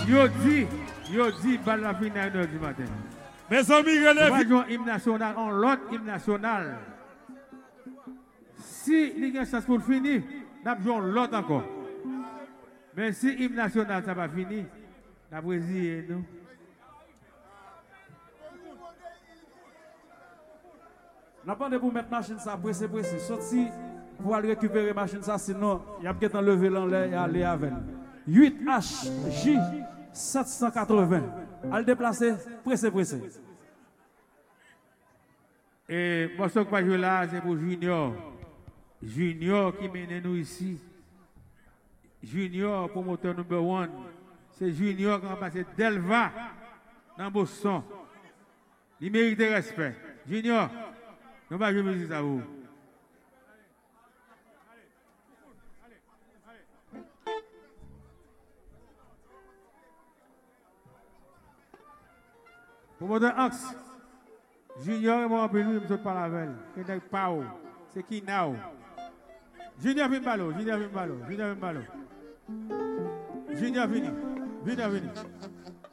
Yo dit, balle la fin à 1h du matin. Mes amis, relève. On va hymne national, on l'autre hymne national. Si il y a une chance pour finir, nous avons l'autre encore. Mais si hymne national, ça va finir, nous avons nous. N'a pas de pour mettre machine ça pressé. Sorti pour aller récupérer machine ça, sinon il y a peut-être enlevé l'enlevé et aller avec. 8HJ 780. À le déplacer, pressé. Et moi, ce que je joue là, c'est pour Junior. Junior qui mène nous ici. Junior, promoteur numéro 1. C'est Junior qui a passé Delva dans Boston. Il mérite respect. Junior, nous allons jouer musique à vous. Promoteur Axe. Junior et moi, je ne sais pas la veille. C'est qui now? Junior vient ballot. Junior vini.